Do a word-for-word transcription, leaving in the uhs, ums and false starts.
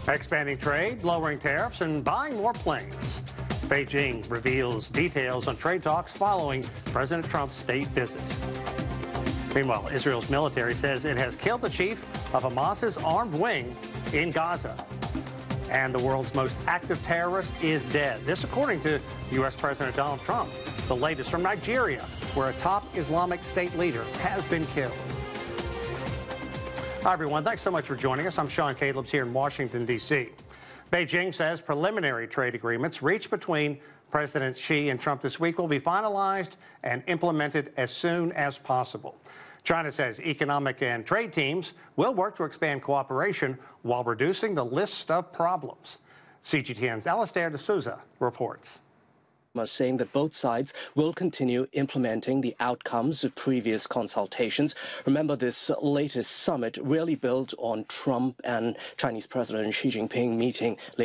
Expanding trade, lowering tariffs, and buying more planes. Beijing reveals details on trade talks following President Trump's state visit. Meanwhile, Israel's military says it has killed the chief of Hamas's armed wing in Gaza. And the world's most active terrorist is dead. This according to U S President Donald Trump. The latest from Nigeria, where a top Islamic State leader has been killed. Hi, everyone. Thanks so much for joining us. I'm Sean Calebs here in Washington, D C Beijing says preliminary trade agreements reached between Presidents Xi and Trump this week will be finalized and implemented as soon as possible. China says economic and trade teams will work to expand cooperation while reducing the list of problems. C G T N's Alastair D'Souza reports. Saying that both sides will continue implementing the outcomes of previous consultations. Remember, this latest summit really built on Trump and Chinese President Xi Jinping meeting